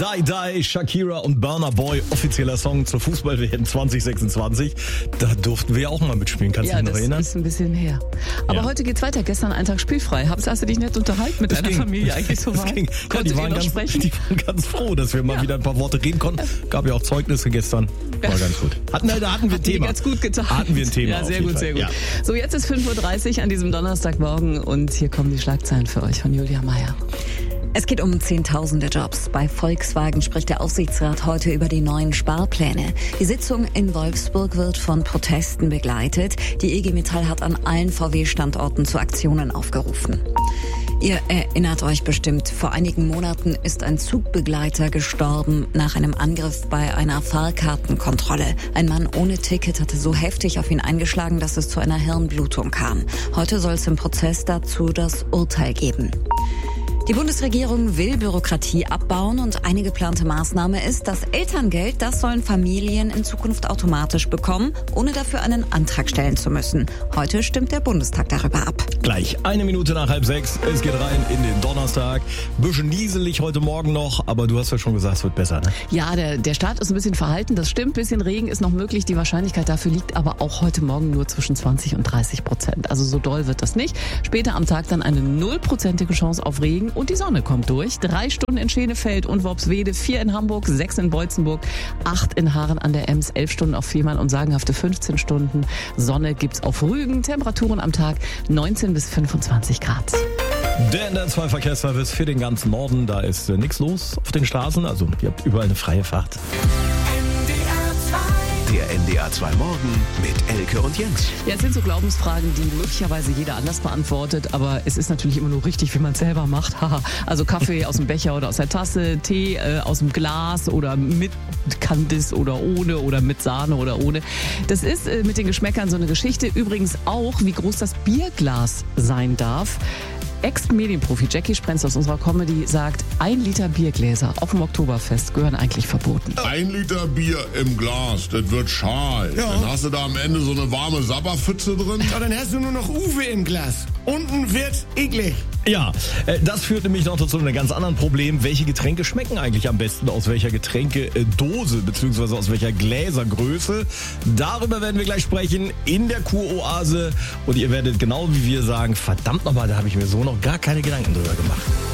Die Die, Shakira und Burna Boy, offizieller Song zur Fußball-WM 2026. Da durften wir ja auch mal mitspielen, kannst du dich noch erinnern? Ja, das ist ein bisschen her. Aber heute geht's weiter, gestern einen Tag spielfrei. Hast du dich nett unterhalten mit deiner Familie eigentlich so weit? Die waren ganz froh, dass wir mal wieder ein paar Worte reden konnten. Gab ja auch Zeugnisse gestern. War ganz gut. Da hatten wir ein Thema. Ganz gut getan. Hatten wir ein Thema. Ja, sehr gut, sehr gut. Ja. So, jetzt ist 5.30 Uhr an diesem Donnerstagmorgen und hier kommen die Schlagzeilen für euch von Julia Meyer. Es geht um Zehntausende Jobs. Bei Volkswagen spricht der Aufsichtsrat heute über die neuen Sparpläne. Die Sitzung in Wolfsburg wird von Protesten begleitet. Die IG Metall hat an allen VW-Standorten zu Aktionen aufgerufen. Ihr erinnert euch bestimmt, vor einigen Monaten ist ein Zugbegleiter gestorben nach einem Angriff bei einer Fahrkartenkontrolle. Ein Mann ohne Ticket hatte so heftig auf ihn eingeschlagen, dass es zu einer Hirnblutung kam. Heute soll es im Prozess dazu das Urteil geben. Die Bundesregierung will Bürokratie abbauen und eine geplante Maßnahme ist, das Elterngeld, das sollen Familien in Zukunft automatisch bekommen, ohne dafür einen Antrag stellen zu müssen. Heute stimmt der Bundestag darüber ab. Gleich 1 Minute nach 5:30. Es geht rein in den Donnerstag. Bisschen nieselig heute Morgen noch, aber du hast ja schon gesagt, es wird besser, ne? Ja, der Start ist ein bisschen verhalten, das stimmt. Bisschen Regen ist noch möglich. Die Wahrscheinlichkeit dafür liegt aber auch heute Morgen nur zwischen 20% und 30%. Also so doll wird das nicht. Später am Tag dann eine 0%ige Chance auf Regen. Und die Sonne kommt durch. 3 Stunden in Schenefeld und Worpswede, 4 in Hamburg, 6 in Beutzenburg, 8 in Haaren an der Ems, 11 Stunden auf Fehmarn und sagenhafte 15 Stunden Sonne gibt's auf Rügen. Temperaturen am Tag 19 bis 25 Grad. Der NDR2 Verkehrsservice für den ganzen Norden. Da ist nichts los auf den Straßen. Also ihr habt überall eine freie Fahrt. Der NDR2 Morgen mit Elke und Jens. Ja, es sind so Glaubensfragen, die möglicherweise jeder anders beantwortet, aber es ist natürlich immer nur richtig, wie man es selber macht. Also Kaffee aus dem Becher oder aus der Tasse, Tee aus dem Glas oder mit Kandis oder ohne oder mit Sahne oder ohne. Das ist mit den Geschmäckern so eine Geschichte. Übrigens auch, wie groß das Bierglas sein darf. Ex-Medienprofi Jackie Sprenz aus unserer Comedy sagt, 1 Liter Biergläser auf dem Oktoberfest gehören eigentlich verboten. 1 Liter Bier im Glas, das wird schal. Ja. Dann hast du da am Ende so eine warme Sabberpfütze drin. Ja, dann hast du nur noch Uwe im Glas. Unten wird eklig. Ja, das führt nämlich noch zu einem ganz anderen Problem. Welche Getränke schmecken eigentlich am besten? Aus welcher Getränkedose bzw. aus welcher Gläsergröße? Darüber werden wir gleich sprechen in der Kuroase. Und ihr werdet genau wie wir sagen, verdammt nochmal, da habe ich mir so noch gar keine Gedanken drüber gemacht.